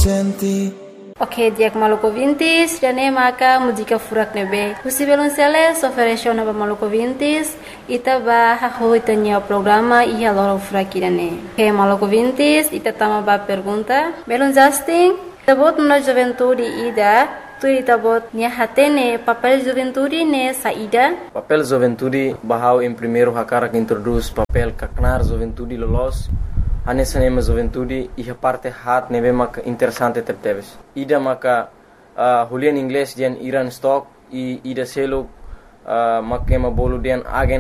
Ok, dia que maluco vintis, jane maka música furak nebe. Possivelmente se ofereceu na maluco vintis, ita ba haho itanya programa e a loro furak irane. Ok, maluco vintis, ita tama ba pergunta. Belum Justin, tabot na juventude ida, tu tabot nia hatene papel juventude ne saída. Papel juventude bahau em primeiro hakara que introduz papel kaknar juventude lolos. Anessa nema juventude e a parte hat neve mak interessante tepteves. Ida maka Julian inglês dian Iran stock e ida selo makema bolu dian agen